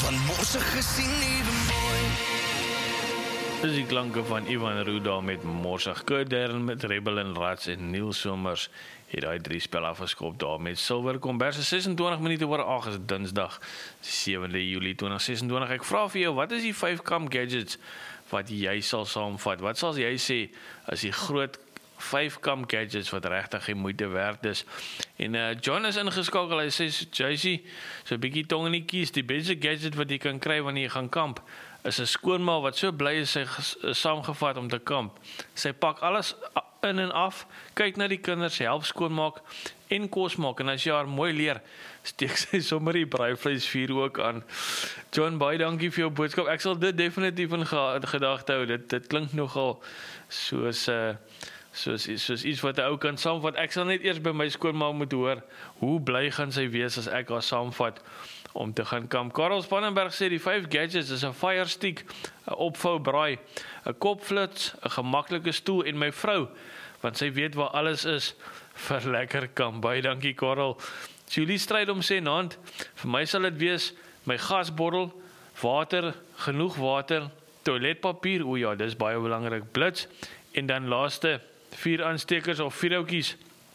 van morsig gesien ewe mooi. Dis die klanke van Ivan Ruda met Morsig, Kurt Darren met Rebel en Rats en Neil Somers het daai 3 spel afgeskop daar met Silver Komberse 26 minute oor 8 is Dinsdag 7de Julie 2026. Ek vra vir jou, wat is die 5 kamp gadgets wat jy sal saamvat? Wat sal jy sê as die groot 5 kamp gadgets wat regtig die moeite werd is? En John is ingeskakel, hy sê, JC, so 'n bietjie tong in die kies, die beste gadget wat jy kan kry wanneer jy gaan kamp, is 'n skoonma wat so bly is sy saamgevat om te kamp. Sy pak alles in en af, kyk na die kinders, help skoonmaak en kos maak, en as jy haar mooi leer, steek sy sommer die braaivleisvuur ook aan. John, baie dankie vir jou boodskap. Ek sal dit definitief in gedagte hou. Dit klink nogal soos iets wat 'n ou kan saamvat. Ek sal net eers by my skoonma moet hoor, hoe bly gaan sy wees as ek haar saamvat om te gaan kamp. Karel Spannenberg sê die 5 gadgets is 'n fire stick, 'n opvou braai, 'n kopflits, 'n gemaklike stoel en my vrou, want sy weet waar alles is vir lekker kamp. Baie dankie Karel. Julie stryd om sê naand, vir my sal dit wees my gasbottel, water, genoeg water, toiletpapier, o ja, dis baie belangrik, blits, en dan laaste 4 aanstekers of 4 houtjies.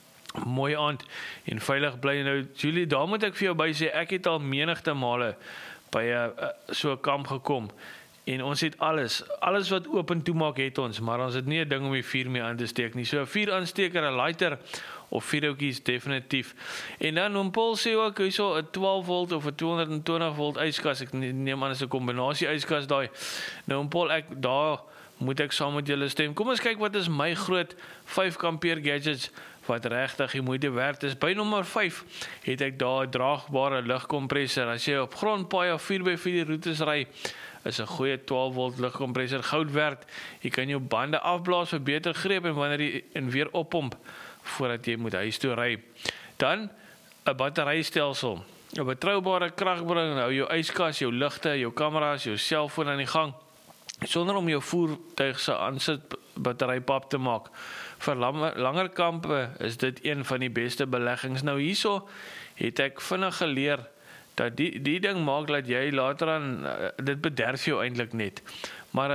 Mooi aand en veilig bly. Nou Julie, daar moet ek vir jou by sê, ek het al menigte male by so 'n kamp gekom en ons het alles wat oop en toe maak het ons, maar ons het nie 'n ding om die vuur mee aan te steek nie. So 'n 4 aansteker, 'n lighter of 4 houtjies definitief. En dan oom Paul sê ook hierso 'n 12 volt of 'n 220 volt yskas. Ek neem aan is 'n kombinasie yskas daai. Nou oom Paul, daar moet ek saam met julle stem. Kom ons kyk wat is my groot 5 kampeer gadgets wat regtig die moeite werd is. By nommer 5 het ek daar 'n draagbare lugkompressor. As jy op grondpaaie of 4x4 roetes ry, is 'n goeie 12 volt lugkompressor goud werd. Jy kan jou bande afblaas vir beter greep en wanneer jy en weer oppomp voordat jy moet huis toe ry. Dan 'n batterystelsel. 'n Betroubare kragbron, hou jou yskas, jou ligte, jou kameras, jou selfoon aan die gang, sonder om jou voertuig se aansit batterypap te maak. Vir langer kampe is dit een van die beste beleggings. Nou hierso het ek vinnig geleer dat die ding maak dat jy later aan dit bederf jou eintlik net. Maar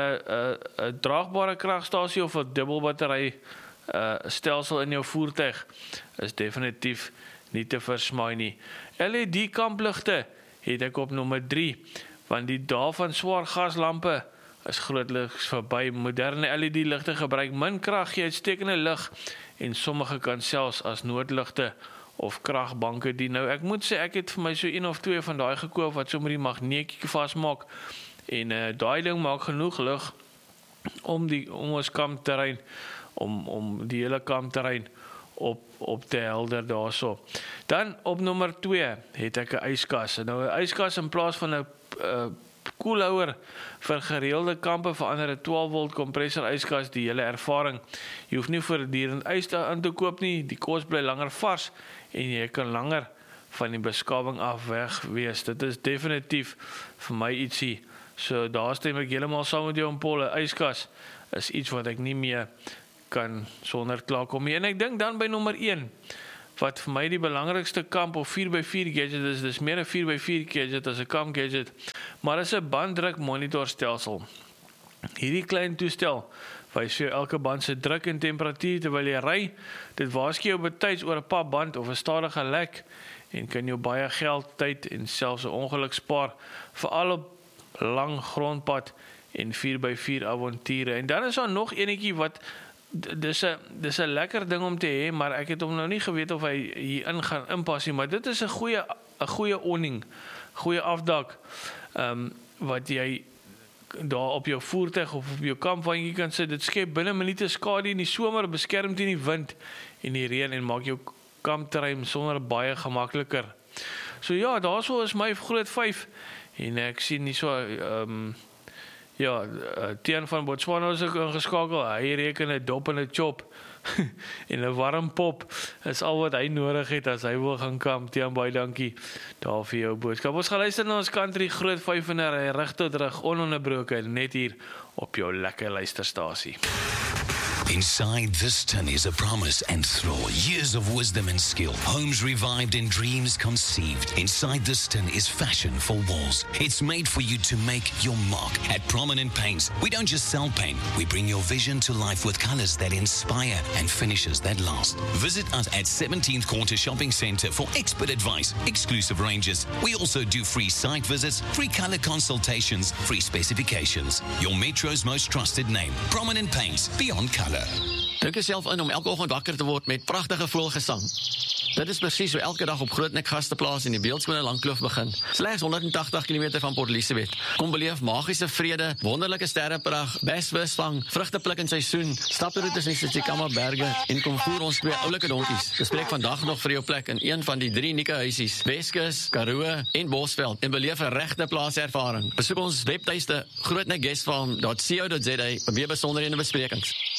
'n draagbare kragstasie of 'n dubbelbattery stelsel in jou voertuig is definitief nie te versmaai nie. LED kampligte het ek op nommer 3, want die dae van swaar gaslampe is grootliks verby. Moderne LED ligte gebruik min krag, gee uitstekende lig en sommige kan selfs as noodligte of kragbanke dien. Nou ek moet sê ek het vir my so 1 of 2 van daai gekoop wat sommer die magneetjie vasmaak en daai ding maak genoeg lig om ons kampterrein om die hele kampterrein op te helder daarso. Dan op nommer 2 het ek 'n yskas. Nou 'n yskas in plaas van 'n koelhouer vir gereelde kampe verander 'n 12 volt kompressor yskas die hele ervaring. Jy hoef nie voortdurend ys aan te koop nie, die kos bly langer vars en jy kan langer van die beskawing af weg wees. Dit is definitief vir my ietsie. So daar stem ek heeltemal saam met jou, Paul. 'n Yskas is iets wat ek nie meer kan sonder klaarkom nie. En ek dink dan by nommer 1 wat vir my die belangrikste kamp of 4x4 gadget is, dis meer 'n 4x4 gadget as 'n kamp gadget, maar is 'n banddruk monitorstelsel. Hierdie klein toestel wys vir elke band se druk en temperatuur terwyl jy ry. Dit waarsku jou betyds oor 'n papband of 'n stadige lek en kan jou baie geld, tyd en selfs 'n ongeluk spaar, veral op lang grondpad en 4x4 avonture. En dan is daar nog enetjie wat dis 'n lekker ding om te hê, maar ek het hom nou nie geweet of hy hierin gaan inpas nie, maar dit is 'n goeie awning, goeie afdak wat jy daar op jou voertuig of op jou kampwaandjie kan sit. Dit skep binne minute skade in die somer, beskerm teen die wind en die reën en maak jou kampterrein sonder baie gemakliker. So ja, daarso is my groot 5 en ek sien nie so Tian van Botswana is ook ingeskakel. Hy reken 'n dop en 'n chop en 'n warm pop is al wat hy nodig het as hy wil gaan kamp. Tian, baie dankie daar vir jou boodskap. Ons gaan luister na ons country groot 5 en rig tot rig ononderbroke net hier op jou lekker luisterstasie. Inside this tin is a promise and throw, years of wisdom and skill, homes revived and dreams conceived. Inside this tin is fashion for walls. It's made for you to make your mark. At Prominent Paints, we don't just sell paint, we bring your vision to life with colors that inspire and finishes that last. Visit us at 17th Quarter Shopping Centre for expert advice, exclusive ranges. We also do free site visits, free color consultations, free specifications. Your Metro's most trusted name, Prominent Paints, beyond color. Druk jouself in om elke oggend wakker te word met pragtige voëlgesang. Dit is presies hoe elke dag op Grootnek Gasteplaas in die beeldskone Langkloof begin. Slegs 180 km van Port Elizabeth. Kom beleef magiese vrede, wonderlike sterrepragt, besvisvang, vrugtepluk in seisoen, staproetes in die Tsitsikamma berge en kom voer ons 2 oulike donkies. Bespreek vandag nog vir jou plek in een van die 3 unieke huisies, Weskus, Karoo en Bosveld en beleef 'n regte plaaservaring. Besoek ons webtuiste grootnekguestfarm.co.za vir meer besonderhede en besprekings.